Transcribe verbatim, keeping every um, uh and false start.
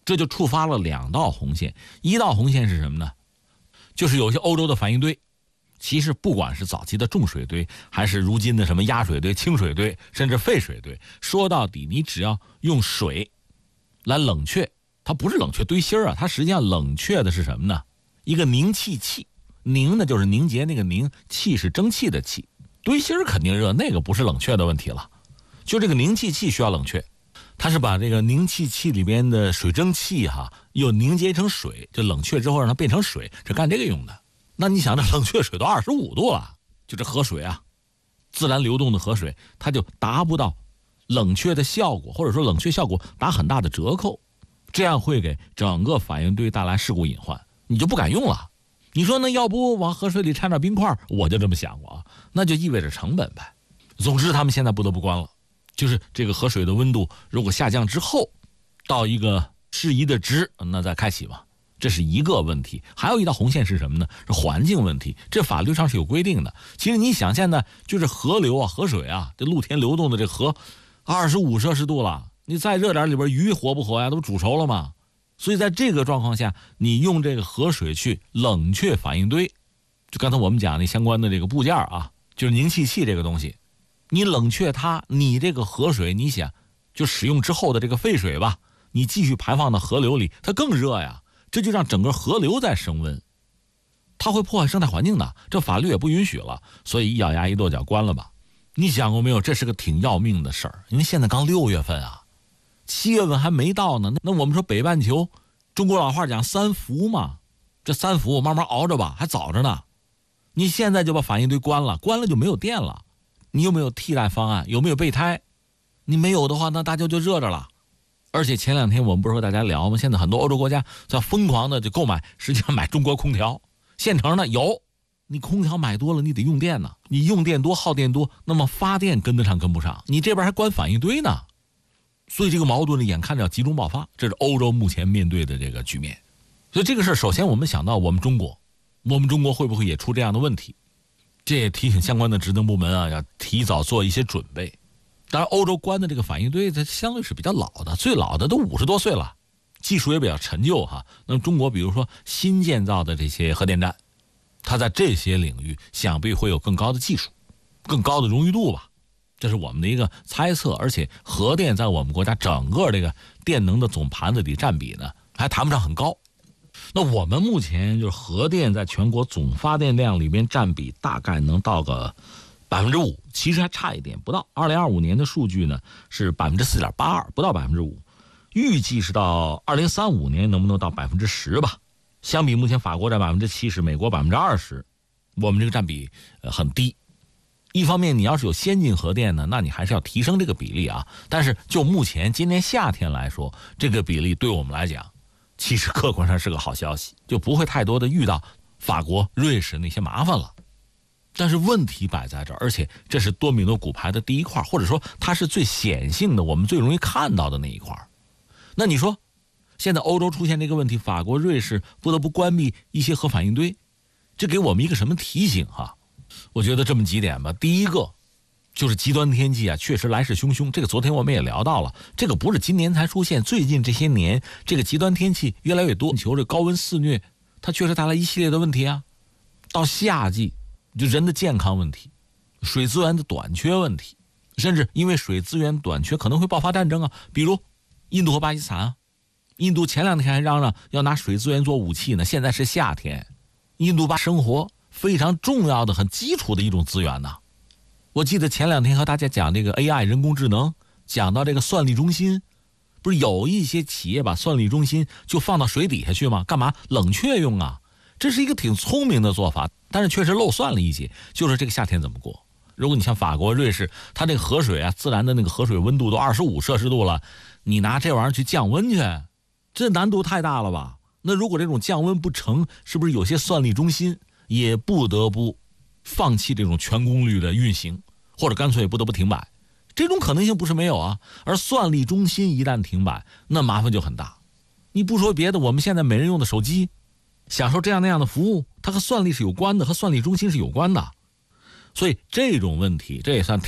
这就触发了两道红线。一道红线是什么呢？就是有些欧洲的反应堆，其实不管是早期的重水堆，还是如今的什么压水堆、清水堆，甚至废水堆，说到底你只要用水来冷却，它不是冷却堆芯儿啊，它实际上冷却的是什么呢？一个凝气器，凝呢就是凝结那个凝，气是蒸汽的气，堆芯儿肯定热，那个不是冷却的问题了，就这个凝气器需要冷却，它是把这个凝气器里边的水蒸气哈、啊、又凝结成水，就冷却之后让它变成水，是干这个用的。那你想这冷却水都二十五度了，就这河水啊，自然流动的河水，它就达不到冷却的效果，或者说冷却效果打很大的折扣，这样会给整个反应堆带来事故隐患，你就不敢用了。你说那要不往河水里掺点冰块，我就这么想过啊，那就意味着成本呗。总之他们现在不得不关了，就是这个河水的温度如果下降之后到一个适宜的值，那再开启吧，这是一个问题。还有一道红线是什么呢？是环境问题，这法律上是有规定的。其实你想现在就是河流啊、河水啊，这露天流动的这河二十五摄氏度了，你再热点里边鱼活不活呀？都煮熟了吗？所以在这个状况下，你用这个河水去冷却反应堆，就刚才我们讲的相关的这个部件啊，就是凝气器这个东西，你冷却它，你这个河水你想就使用之后的这个废水吧，你继续排放到河流里，它更热呀，这就让整个河流在升温，它会破坏生态环境的，这法律也不允许了。所以一咬牙一跺脚关了吧。你想过没有，这是个挺要命的事儿，因为现在刚六月份啊，七月份还没到呢。那我们说北半球中国老话讲三伏嘛，这三伏慢慢熬着吧，还早着呢。你现在就把反应堆关了，关了就没有电了，你有没有替代方案？有没有备胎？你没有的话，那大家就热着了。而且前两天我们不是和大家聊吗？现在很多欧洲国家在疯狂的就购买，实际上买中国空调，现成的有。你空调买多了，你得用电呢，你用电多耗电多，那么发电跟得上跟不上，你这边还关反应堆呢。所以这个矛盾呢，眼看着要集中爆发，这是欧洲目前面对的这个局面。所以这个事儿，首先我们想到我们中国，我们中国会不会也出这样的问题？这也提醒相关的职能部门啊，要提早做一些准备。当然，欧洲关的这个反应堆，它相对是比较老的，最老的都五十多岁了，技术也比较陈旧哈。那么中国比如说新建造的这些核电站，它在这些领域想必会有更高的技术、更高的荣誉度吧，这是我们的一个猜测。而且核电在我们国家整个这个电能的总盘子里占比呢，还谈不上很高。那我们目前就是核电在全国总发电量里面占比大概能到个百分之五，其实还差一点不到。二零二五年的数据呢是百分之四点八二，不到百分之五，预计是到二零三五年能不能到百分之十吧？相比目前法国占百分之七十，美国百分之二十，我们这个占比呃很低。一方面，你要是有先进核电呢，那你还是要提升这个比例啊。但是就目前今年夏天来说，这个比例对我们来讲，其实客观上是个好消息，就不会太多的遇到法国、瑞士那些麻烦了。但是问题摆在这儿，而且这是多米诺骨牌的第一块，或者说它是最显性的，我们最容易看到的那一块。那你说现在欧洲出现这个问题，法国、瑞士不得不关闭一些核反应堆，这给我们一个什么提醒哈？我觉得这么几点吧。第一个就是极端天气啊，确实来势汹汹，这个昨天我们也聊到了，这个不是今年才出现，最近这些年这个极端天气越来越多，求这高温肆虐，它确实带来一系列的问题啊。到夏季就人的健康问题，水资源的短缺问题，甚至因为水资源短缺可能会爆发战争啊，比如印度和巴基斯坦啊。印度前两天还嚷嚷要拿水资源做武器呢，现在是夏天，印度把生活非常重要的、很基础的一种资源呢。我记得前两天和大家讲这个 A I 人工智能，讲到这个算力中心，不是有一些企业把算力中心就放到水底下去吗？干嘛？冷却用啊。这是一个挺聪明的做法，但是确实漏算了一些，就是这个夏天怎么过。如果你像法国、瑞士，它这个河水啊，自然的那个河水温度都二十五摄氏度了，你拿这玩意儿去降温去，这难度太大了吧？那如果这种降温不成，是不是有些算力中心也不得不放弃这种全功率的运行，或者干脆不得不停摆？这种可能性不是没有啊。而算力中心一旦停摆，那麻烦就很大。你不说别的，我们现在每人用的手机，享受这样那样的服务，它和算力是有关的，和算力中心是有关的。所以这种问题，这也算